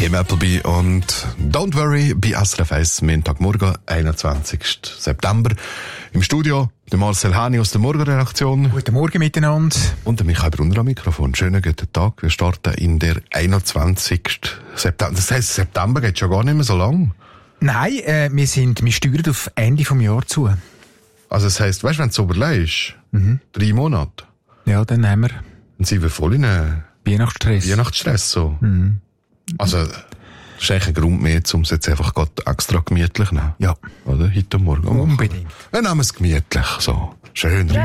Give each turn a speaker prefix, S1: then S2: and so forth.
S1: Kim Appleby und Don't Worry bei SRF 1, Montagmorgen, 21. September. Im Studio der Marcel Hani aus der Morgenredaktion.
S2: Guten Morgen miteinander.
S1: Und der Michael Brunner am Mikrofon. Schönen guten Tag. Wir starten in der 21. September. Das heisst, September geht schon gar nicht mehr so lang.
S2: Nein, wir steuern auf Ende vom Jahr zu.
S1: Also das heisst, weißt du, wenn du es überlegst, 3 Monate.
S2: Ja, dann haben wir.
S1: Dann sind wir voll in einen
S2: Weihnachtsstress.
S1: So. Also, das ist eigentlich ein Grund mehr, um es jetzt einfach extra gemütlich zu nehmen.
S2: Ja.
S1: Oder? Heute Morgen.
S2: Unbedingt.
S1: Dann nehmen wir es gemütlich. So. Schön.